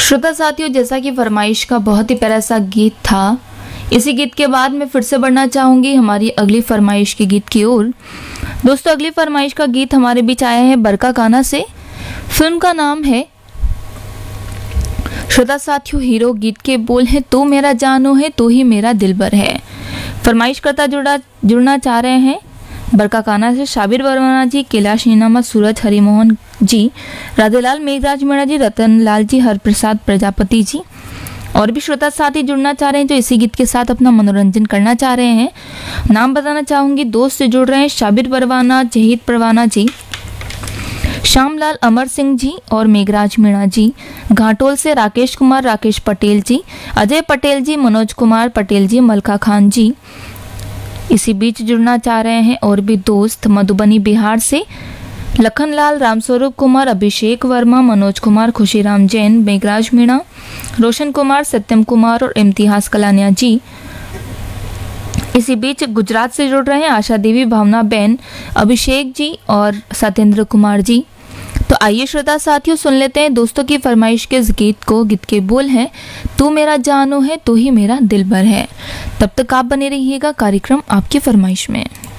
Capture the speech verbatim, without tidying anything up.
श्रोता साथियों, जैसा कि फरमाइश का बहुत ही प्यारा सा गीत था, इसी गीत के बाद मैं फिर से बढ़ना चाहूँगी हमारी अगली फरमाइश के गीत की ओर। दोस्तों, अगली फरमाइश का गीत हमारे बीच आया है बरका काना से। फिल्म का नाम है श्रोता साथियों, हीरो गीत के बोल है तू मेरा जानू है तू ही मेरा दिलबर है। फरमाइश करता जुड़ा जुड़ना चाह रहे हैं बरका काना से शाबिर बरवाना जी, कैलाश नीनामा, सूरज हरिमोहन जी, राधेलाल, मेघराज मीणा जी, रतन लाल जी, हरप्रसाद प्रजापति जी। और भी श्रोता साथी जुड़ना चाह रहे हैं जो इसी गीत के साथ अपना मनोरंजन करना चाह रहे हैं। नाम बताना चाहूंगी, दोस्त से जुड़ रहे हैं शाबिर परवाना, जहीद परवाना जी, श्यामलाल, अमर सिंह जी और मेघराज मीणा जी। घाटोल से राकेश कुमार, राकेश पटेल जी, अजय पटेल जी, मनोज कुमार पटेल जी, मलका खान जी इसी बीच जुड़ना चाह रहे हैं। और भी दोस्त मधुबनी बिहार से लखनलाल, रामस्वरूप कुमार, अभिषेक वर्मा, मनोज कुमार, खुशीराम जैन, मेघराज मीणा, रोशन कुमार, सत्यम कुमार और इम्तिहास कलानिया जी। इसी बीच गुजरात से जुड़ रहे हैं आशा देवी, भावना बेन, अभिषेक जी और सत्येंद्र कुमार जी। तो आइए श्रोता साथियों, सुन लेते हैं दोस्तों की फरमाइश के इस गीत को। गीत के बोल हैं तू मेरा जानू है तू ही मेरा दिलबर है। तब तक आप बने रहिएगा कार्यक्रम आपकी फरमाइश में।